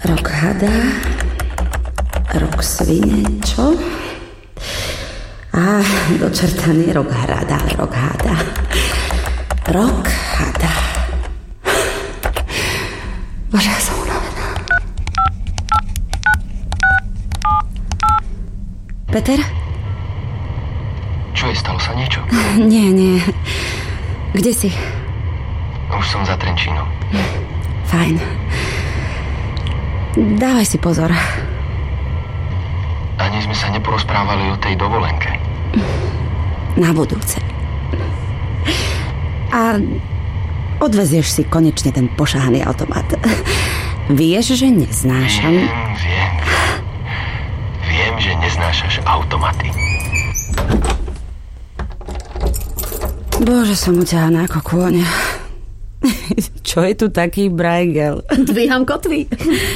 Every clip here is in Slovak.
Rok hada, rok svine, čo? Dočertaný rok hrada, rok hada. Rok hada. Bože, ja som unavená. Peter? Čo je, stalo sa niečo? Nie. Kde si? Už som za Trenčínom. Fajn. Dávaj si pozor. Ani sme sa neporozprávali o tej dovolenke. Na budúce. A odvezieš si konečne ten pošahaný automat. Vieš, že neznášam... Viem, že neznášaš automaty. Bože, som uťahaná ako kôň. Čo je tu taký brajgel? Dvíham kotvy.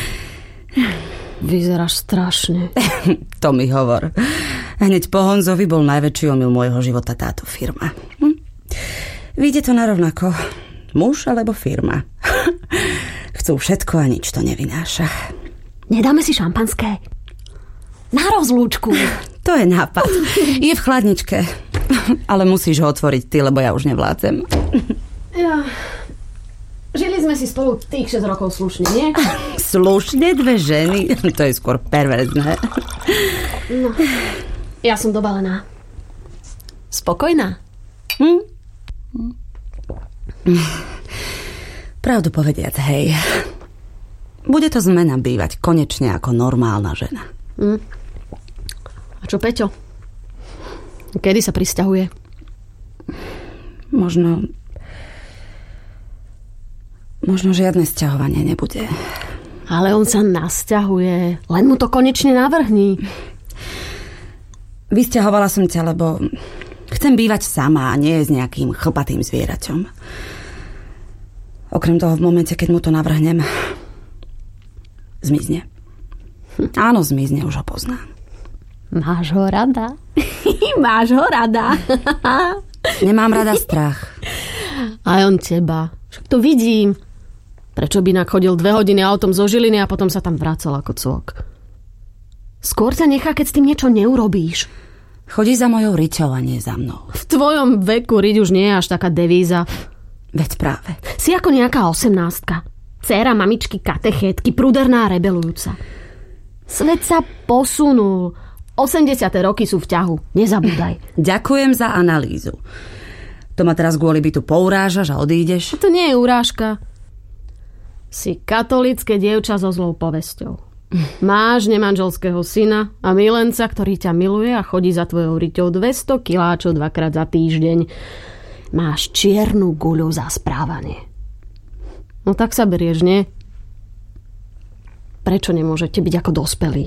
Vyzeráš strašne. To mi hovor. Hneď po Honzovi bol najväčší omyl môjho života táto firma. Vyjde to narovnako. Muž alebo firma. Chcú všetko a nič to nevynáša. Nedáme si šampanské? Na rozlúčku. To je nápad. Je v chladničke. Ale musíš ho otvoriť ty, lebo ja už nevládzem. Ja. Žili sme si spolu tých 6 rokov slušne, nie? Slušne 2 ženy? To je skôr perverzné. No, ja som dobalená. Spokojná? Pravdu povediac, hej. Bude to zmena bývať konečne ako normálna žena. A čo Peťo? Kedy sa prisťahuje? Možno žiadne sťahovanie nebude. Ale on sa nasťahuje. Len mu to konečne navrhni. Vysťahovala som ťa, lebo chcem bývať sama a nie s nejakým chlpatým zvieraťom. Okrem toho, v momente, keď mu to navrhnem, zmizne. Áno, zmizne, už ho poznám. Máš ho rada? Máš ho rada? Nemám rada strach. Aj on teba. Však to vidím. Prečo by inak chodil 2 hodiny autom zo Žiliny a potom sa tam vracal ako cvok? Skôr ťa nechá, keď s tým niečo neurobíš. Chodí za mojou riťou a nie za mnou. V tvojom veku riť už nie je až taká devíza. Veď práve. Si ako nejaká 18-ka. Dcéra mamičky katechétky, pruderná a rebelujúca. Svet sa posunul. 80. roky sú v ťahu. Nezabúdaj. Ďakujem za analýzu. To ma teraz kvôli bytu pourážaš a odídeš? To nie je urážka. Si katolícke dievča so zlou povesťou. Máš nemanželského syna a milenca, ktorý ťa miluje a chodí za tvojou riťou 200 kiláčov 2-krát za týždeň. Máš čiernu guľu za správanie. No tak sa berieš, nie? Prečo nemôžete byť ako dospelí?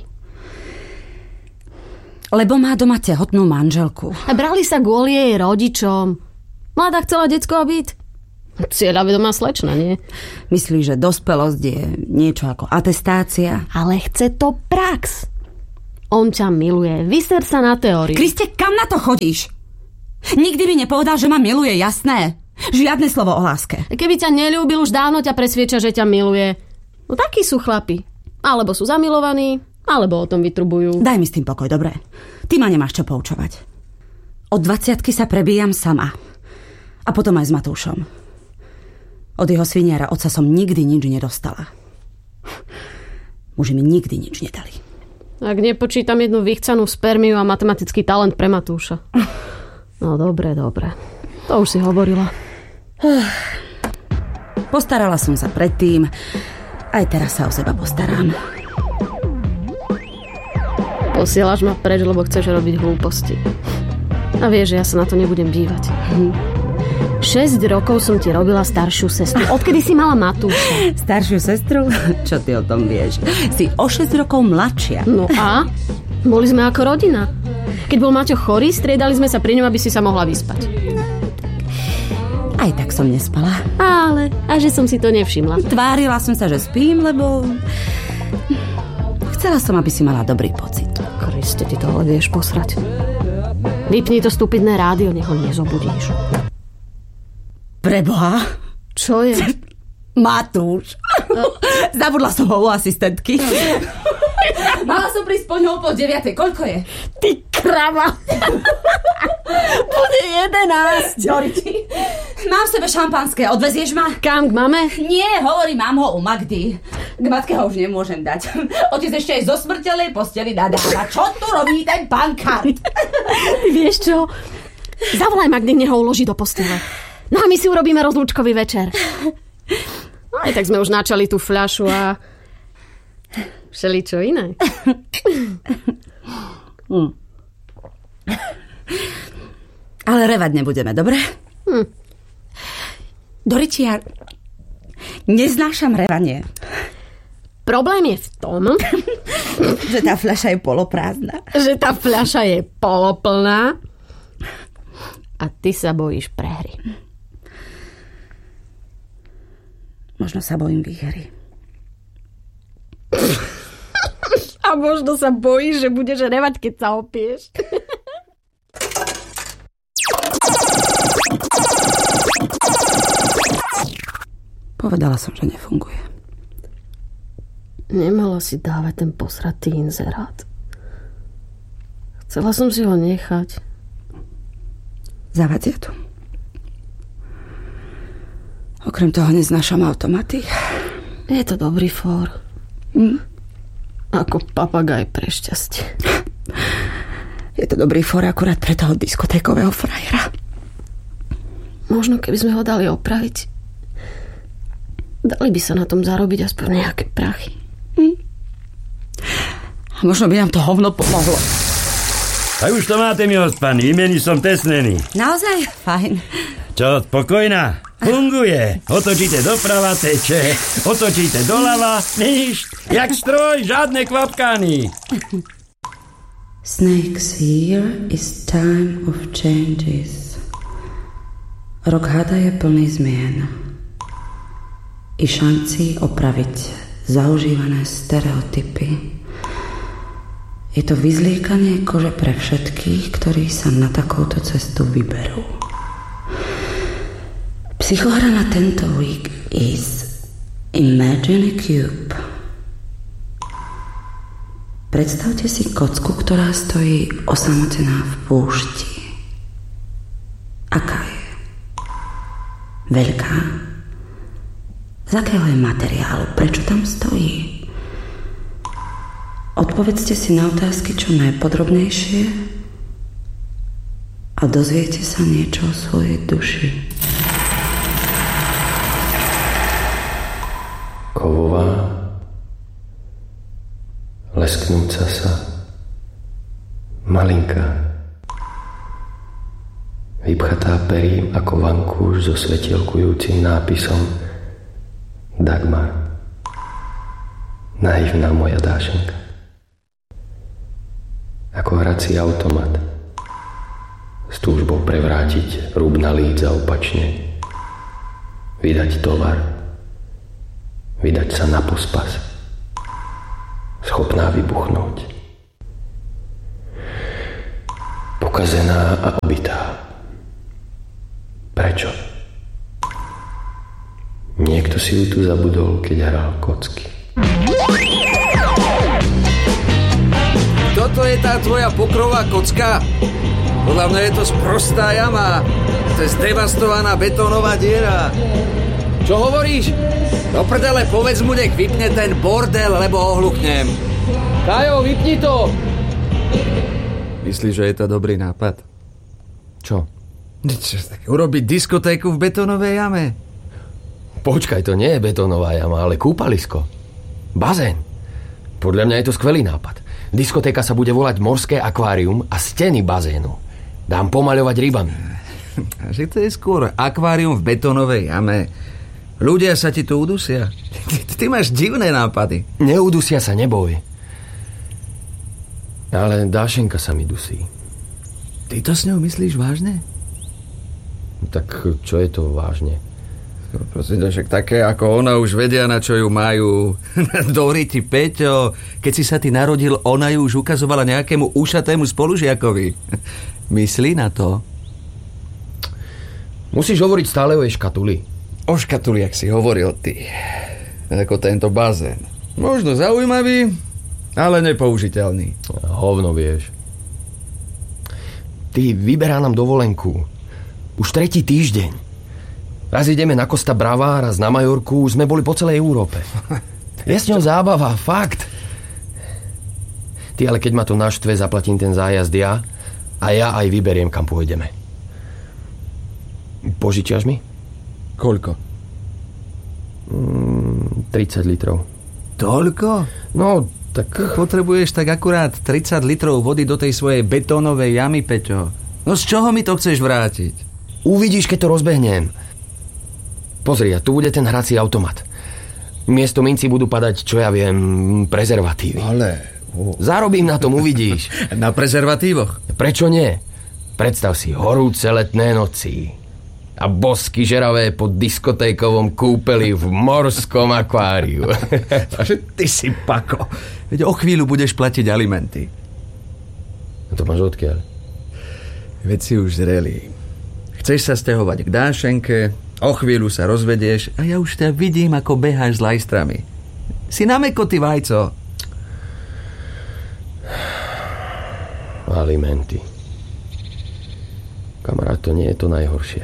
Lebo má doma tehotnú manželku. A brali sa kvôli jej rodičom. Mladá chcela decko a byt. Cieľavedomá slečna, nie? Myslíš, že dospelosť je niečo ako atestácia? Ale chce to prax. On ťa miluje. Vyser sa na teóriu. Kriste, kam na to chodíš? Nikdy by nepovedal, že ma miluje, jasné? Žiadne slovo o láske. Keby ťa neľúbil, už dávno ťa presvieča, že ťa miluje. No takí sú chlapi. Alebo sú zamilovaní, alebo o tom vytrubujú. Daj mi s tým pokoj, dobre? Ty ma nemáš čo poučovať. Od 20-ky sa prebíjam sama. A potom aj s Matúšom. Od jeho sviniara otca som nikdy nič nedostala. Muži mi nikdy nič nedali. Ak nepočítam jednu vychcanú spermiu a matematický talent pre Matúša. No dobre. To už si hovorila. Postarala som sa predtým. Aj teraz sa o seba postarám. Posielaš ma preč, lebo chceš robiť hlúposti. A vieš, že ja sa na to nebudem dívať. 6 rokov som ti robila staršiu sestru. Odkedy si mala Matúša? Staršiu sestru? Čo ty o tom vieš? Si o 6 rokov mladšia. No a? Boli sme ako rodina. Keď bol Maťo chorý, striedali sme sa pri ňom, aby si sa mohla vyspať. Aj tak som nespala. Ale, a že som si to nevšimla. Tvárila som sa, že spím, lebo chcela som, aby si mala dobrý pocit. Kriste, ty to ale vieš posrať. Vypni to stupidné rádio, nech ho nezobudíš. Preboha? Čo je? Matúš. Zabudla som ho u asistentky. Mala som prísť po ňou po 9. Koľko je? Ty krava. Bude 11. Doriti, mám v sebe šampanské, odvezieš ma? Kam k mame? Nie, hovorím, mám ho u Magdy. K matke ho už nemôžem dať. Otec ešte aj zo smrteľnej posteli nadáva. Čo tu robí ten pankart? Ty vieš čo? Zavolaj Magdy, nech ho uloží do postele. No a my si urobíme rozlúčkový večer. No aj tak sme už načali tú fľašu a všeličo iné. Ale revať nebudeme, dobre? Doriti, ja neznášam revanie. Problém je v tom, že tá fľaša je poloprázdna. Že tá fľaša je poloplná a ty sa bojíš prehry. Možno sa bojím výhry. A možno sa bojíš, že budeš revať, keď sa opieš. Povedala som, že nefunguje. Nemala si dávať ten posratý inzerát. Chcela som si ho nechať. Zavadia tu. Okrem toho neznášam automaty. Je to dobrý fór. Ako papagaj pre šťastie. Je to dobrý fór akurát pre toho diskotékového frajera. Možno keby sme ho dali opraviť, dali by sa na tom zarobiť aspoň nejaké prachy. Možno by nám to hovno pomohlo. A už to máte, milosť, pán. Imení som tesnený. Naozaj? Fajn. Čo, spokojná? Funguje. Otočíte doprava, teče. Otočíte doľava, nič. Jak stroj, žiadne kvapkány. Snakes, here is time of changes. Rok hada je plný zmien. I šanci opraviť zaužívané stereotypy. Je to vyzliekanie kože pre všetkých, ktorí sa na takúto cestu vyberú. Psychohra na tento week is Imagine a Cube. Predstavte si kocku, ktorá stojí osamotená v púšti. Aká je? Veľká? Z akého je materiálu? Prečo tam stojí? Odpovedzte si na otázky čo najpodrobnejšie a dozviete sa niečo o svojej duši. Kovová, lesknúca sa, malinká, vypchatá perím ako vankúš so svetielkujúcim nápisom Dagmar. Naivná moja Dášenka. Ako hrací automat s túžbou prevrátiť rúb na lídza opačne, vydať tovar, vydať sa na pospas, schopná vybuchnúť, pokazená a obitá. Prečo? Niekto si ju tu zabudol, keď hral kocky. Toto je tá tvoja pokrová kocka? Podľa mňa je to sprostá jama. To je zdevastovaná betónová diera. Čo hovoríš? Do prdele, povedz mu, nech vypne ten bordel, lebo ohluchnem. Kajo, vypni to! Myslíš, že je to dobrý nápad? Čo? Urobiť diskotéku v betónovej jame? Počkaj, to nie je betónová jama, ale kúpalisko. Bazén. Podľa mňa je to skvelý nápad. Diskotéka sa bude volať Morské akvárium a steny bazénu dám pomaľovať rybami. Že to je skôr akvárium v betónovej jame. Ľudia sa ti tu udusia. Ty máš divné nápady. Neudusia sa, neboj. Ale Dášenka sa mi dusí. Ty to s ňou myslíš vážne? Tak čo je to vážne? Prosím, však také ako ona už vedia, na čo ju majú. Doriti, Peťo, keď si sa ty narodil, ona ju už ukazovala nejakému ušatému spolužiakovi. Myslí na to? Musíš hovoriť stále o jej škatuli. O škatuli, jak si hovoril ty. Ako tento bazén. Možno zaujímavý, ale nepoužiteľný. Hovno vieš. Ty, vyberá nám dovolenku. Už 3. týždeň. Raz ideme na Costa Brava, raz na Majorku, už sme boli po celej Európe. Je s ňou zábava, fakt. Ty, ale keď ma to naštve, zaplatím ten zájazd ja a ja aj vyberiem, kam pôjdeme. Požičiaš mi? Koľko? 30 litrov. Toľko? No, tak... Potrebuješ tak akurát 30 litrov vody do tej svojej betónovej jamy, Peťo. No z čoho mi to chceš vrátiť? Uvidíš, keď to rozbehnem. Pozri, a tu bude ten hrací automat. Miesto minci budú padať, čo ja viem, prezervatívy. Ale... Zarobím na tom, uvidíš. Na prezervatívoch? Prečo nie? Predstav si horúce letné noci a bosky žeravé po diskotékovom kúpeli v morskom akváriu. Ty si pako. Veď o chvíľu budeš platiť alimenty. A to máš odkiaľ? Veď si už zrelý. Chceš sa sťahovať k Dášenke, o chvíľu sa rozvedieš a ja už ťa vidím, ako beháš s lajstrami. Si na meko, ty vajco. Alimenty. Kamarát, to nie je to najhoršie.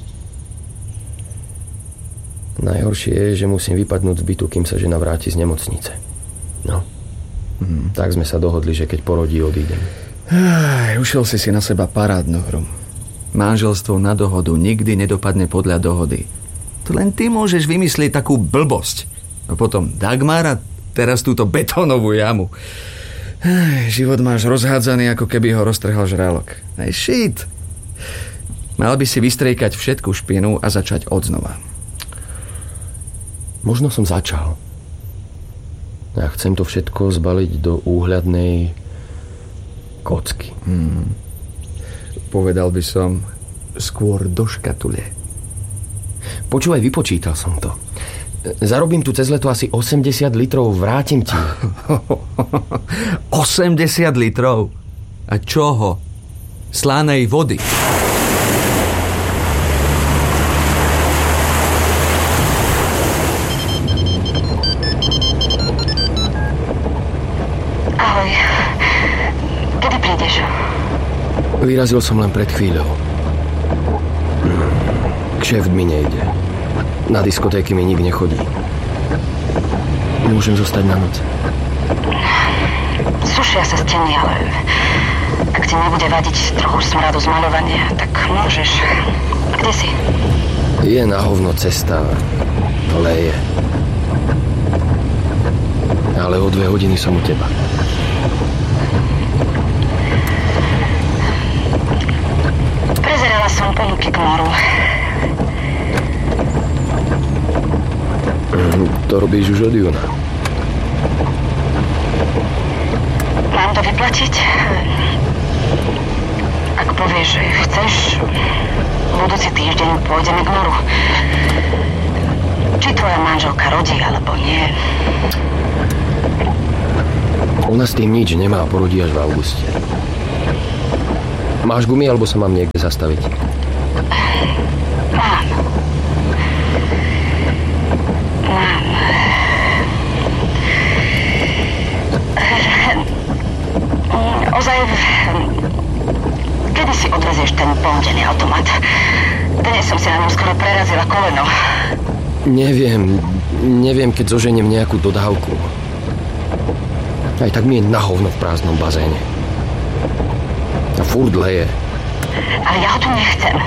Najhoršie je, že musím vypadnúť z bytu, kým sa žena vráti z nemocnice. No. Tak sme sa dohodli, že keď porodí, odídem. Ušiel si na seba parádnu hru. Manželstvo na dohodu nikdy nedopadne podľa dohody. To len ty môžeš vymyslieť takú blbosť. A potom Dagmar a teraz túto betónovú jamu. Život máš rozhádzaný, ako keby ho roztrhal žralok. Shit. Mal by si vystriekať všetku špinu a začať odznova. Možno som začal. Ja chcem to všetko zbaliť do úhľadnej kocky. Povedal by som skôr do škatule. Počúvaj, vypočítal som to. Zarobím tu cez leto asi 80 litrov, vrátim ti. 80 litrov? A čoho? Slanej vody. Ahoj. Kedy prídeš? Vyrazil som len pred chvíľou. Kšeft mi nejde. Na diskotéky mi nik nechodí. Môžem zostať na noc? Sušia sa steny, ale ak ti nebude vadiť trochu smradu z maľovania, tak môžeš. Kde si? Je na hovno cesta. Leje. Ale o 2 hodiny som u teba. Prezerala som ponuky k moru. To robíš už od júna. Mám to vyplatiť? Ak povieš, že chceš, budúci týždeň pôjdeme k moru. Či tvoja manželka rodí, alebo nie. Ona s tým nič nemá, porodí až v auguste. Máš gumy, alebo sa mám niekde zastaviť? Mám. Ozaj, kedy si odvezieš ten pondený automat? Dnes som si na ňom skoro prerazila koleno. Neviem, keď zoženiem nejakú dodávku. Aj tak mi je na hovno v prázdnom bazéne. A furt leje. Ale ja ho tu nechcem.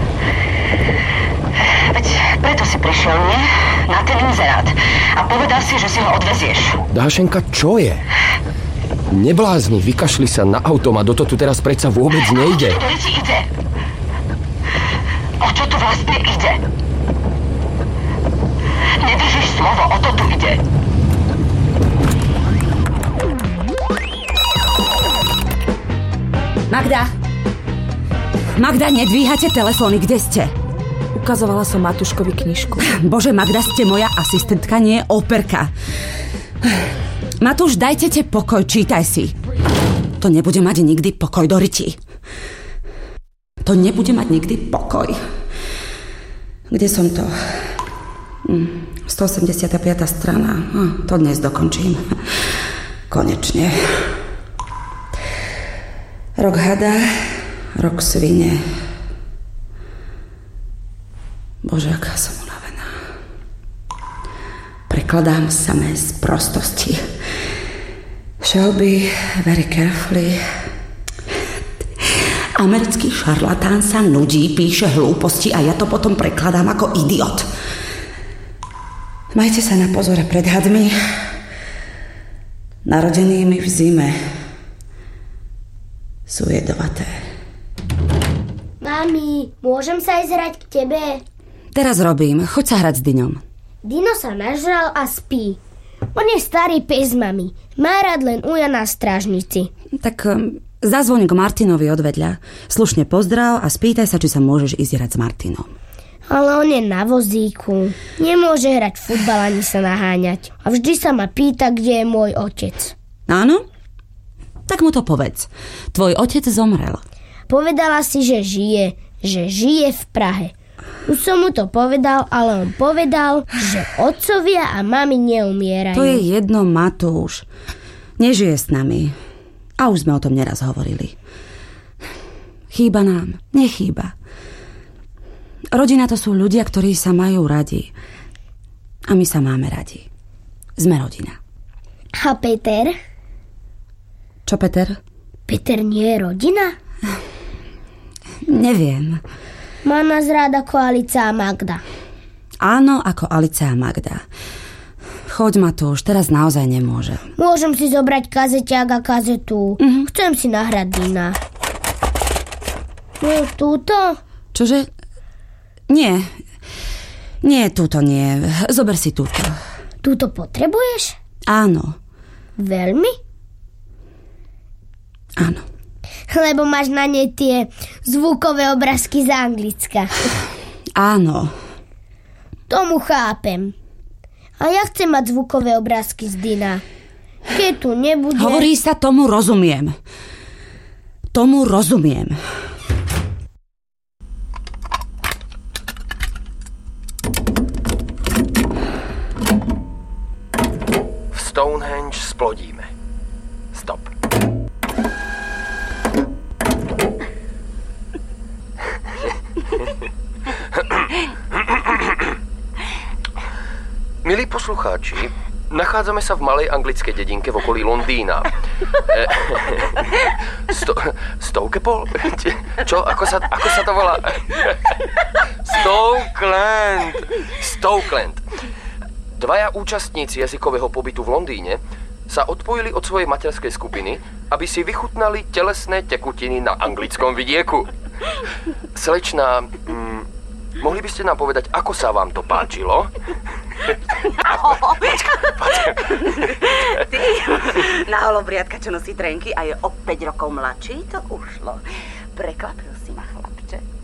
Veď preto si prišiel, nie? Na ten inzerát. A povedal si, že si ho odvezieš. Dášenka, čo je? Neblázni, vykašli sa na automat, o to tu teraz predsa vôbec nejde. O čo tu ide? O čo tu vlastne ide? Nedržíš slovo, o to tu ide. Magda, nedvíhate telefóny, kde ste? Ukazovala som Matúškovi knižku. Bože, Magda, ste moja asistentka, nie operka. Matúš, dajte te pokoj, čítaj si. To nebude mať nikdy pokoj, do ryti. To nebude mať nikdy pokoj. Kde som to? 185. strana. To dnes dokončím. Konečne. Rok hada, rok svine. Bože, aká som unavená. Prekladám samé sprostosti. Shall be very carefully. Americký šarlatán sa nudí, píše hlúposti a ja to potom prekladám ako idiot. Majte sa na pozore pred hadmi, narodenými v zime. Sú jedovaté. Mami, môžem sa ísť hrať k tebe? Teraz robím, choď sa hrať s Dyňom. Dino sa nažral a spí. On je starý pes, mami. Má rád len uja na strážnici. Tak zazvoň k Martinovi odvedľa. Slušne pozdrav a spýtaj sa, či sa môžeš ísť hrať s Martinom. Ale on je na vozíku. Nemôže hrať futbal ani sa naháňať. A vždy sa ma pýta, kde je môj otec. Áno? Tak mu to povedz. Tvoj otec zomrel. Povedala si, že žije v Prahe. Už som mu to povedal, ale on povedal, že otcovia a mami neumierajú. To je jedno, Matúš. Nežije s nami. A už sme o tom neraz hovorili. Chýba nám, nechýba. Rodina to sú ľudia, ktorí sa majú radi. A my sa máme radi. Sme rodina. A Peter? Čo Peter? Peter nie je rodina? Neviem. Má nás rád ako Alica a Magda. Áno, ako Alica a Magda. Choď, Matúš, teraz naozaj nemôžem. Môžem si zobrať kazeťák a kazetu. Chcem si nahrať Dina. Nie, túto? Čože? Nie, túto nie. Zober si túto. Túto potrebuješ? Áno. Veľmi? Áno. Lebo máš na nej tie zvukové obrázky z Anglicka. Áno. Tomu chápem. A ja chcem mať zvukové obrázky z Dina. Keď tu nebude... Hovorí sa, tomu rozumiem. Tomu rozumiem. Stonehenge splodíme. Stop. Milí poslucháči, nachádzame sa v malej anglickej dedinke v okolí Londýna. Stoukepol? Čo? Ako sa to volá? Stokeland. Dvaja účastníci jazykového pobytu v Londýne sa odpojili od svojej materskej skupiny, aby si vychutnali telesné tekutiny na anglickom vidieku. Slečná, mohli by ste nám povedať, ako sa vám to páčilo? Ty, na holobriadka, čo nosí trenky a je o 5 rokov mladší, to ušlo. Prekvapil si ma, chlapče.